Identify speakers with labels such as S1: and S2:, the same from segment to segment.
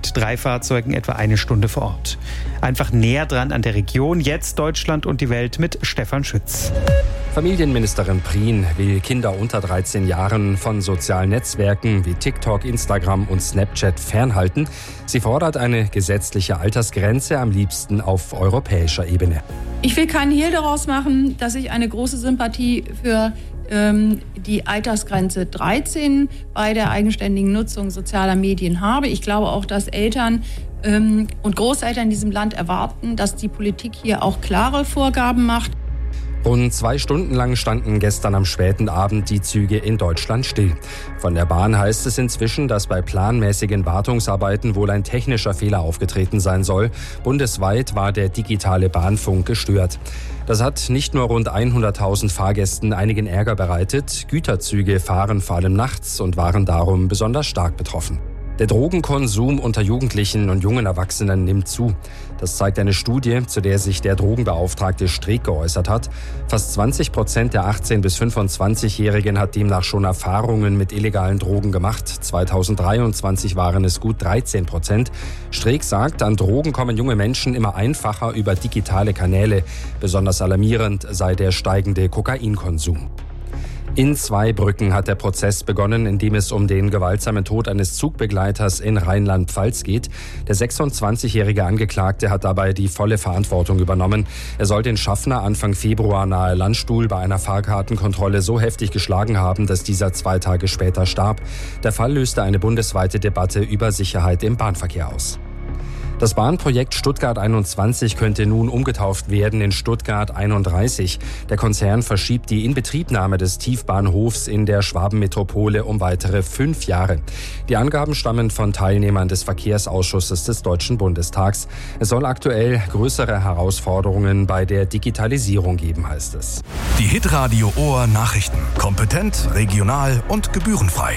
S1: mit 3 Fahrzeugen etwa 1 Stunde vor Ort. Einfach näher dran an der Region. Jetzt Deutschland und die Welt mit Stefan Schütz.
S2: Familienministerin Prien will Kinder unter 13 Jahren von sozialen Netzwerken wie TikTok, Instagram und Snapchat fernhalten. Sie fordert eine gesetzliche Altersgrenze, am liebsten auf europäischer Ebene.
S3: Ich will keinen Hehl daraus machen, dass ich eine große Sympathie für die Altersgrenze 13 bei der eigenständigen Nutzung sozialer Medien habe. Ich glaube auch, dass Eltern und Großeltern in diesem Land erwarten, dass die Politik hier auch klare Vorgaben macht.
S2: Rund 2 Stunden lang standen gestern am späten Abend die Züge in Deutschland still. Von der Bahn heißt es inzwischen, dass bei planmäßigen Wartungsarbeiten wohl ein technischer Fehler aufgetreten sein soll. Bundesweit war der digitale Bahnfunk gestört. Das hat nicht nur rund 100.000 Fahrgästen einigen Ärger bereitet. Güterzüge fahren vor allem nachts und waren darum besonders stark betroffen. Der Drogenkonsum unter Jugendlichen und jungen Erwachsenen nimmt zu. Das zeigt eine Studie, zu der sich der Drogenbeauftragte Streeck geäußert hat. Fast 20% der 18- bis 25-Jährigen hat demnach schon Erfahrungen mit illegalen Drogen gemacht. 2023 waren es gut 13%. Streeck sagt, an Drogen kommen junge Menschen immer einfacher über digitale Kanäle. Besonders alarmierend sei der steigende Kokainkonsum. In Zweibrücken hat der Prozess begonnen, in dem es um den gewaltsamen Tod eines Zugbegleiters in Rheinland-Pfalz geht. Der 26-jährige Angeklagte hat dabei die volle Verantwortung übernommen. Er soll den Schaffner Anfang Februar nahe Landstuhl bei einer Fahrkartenkontrolle so heftig geschlagen haben, dass dieser 2 Tage später starb. Der Fall löste eine bundesweite Debatte über Sicherheit im Bahnverkehr aus. Das Bahnprojekt Stuttgart 21 könnte nun umgetauft werden in Stuttgart 31. Der Konzern verschiebt die Inbetriebnahme des Tiefbahnhofs in der Schwabenmetropole um weitere 5 Jahre. Die Angaben stammen von Teilnehmern des Verkehrsausschusses des Deutschen Bundestags. Es soll aktuell größere Herausforderungen bei der Digitalisierung geben, heißt es.
S4: Die Hitradio Ohr Nachrichten. Kompetent, regional und gebührenfrei.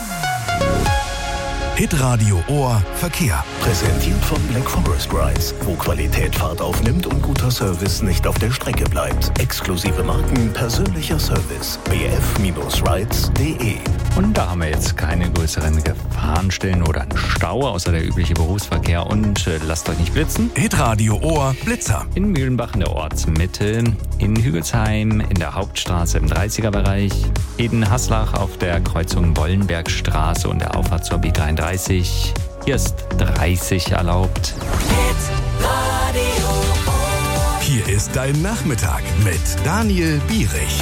S4: Hitradio Ohr Verkehr.
S5: Präsentiert von Black Forest Rides, wo Qualität Fahrt aufnimmt und guter Service nicht auf der Strecke bleibt. Exklusive Marken, persönlicher Service. bf-rides.de.
S6: Und da haben wir jetzt keine größeren Gefahrenstellen oder einen Stau, außer der übliche Berufsverkehr. Und lasst euch nicht blitzen.
S4: Hitradio Ohr Blitzer.
S6: In Mühlenbach in der Ortsmitte, in Hügelsheim, in der Hauptstraße im 30er-Bereich, in Haslach auf der Kreuzung Wollenbergstraße und der Auffahrt zur B33. Hier ist 30 erlaubt.
S4: Hier ist dein Nachmittag mit Daniel Bierich.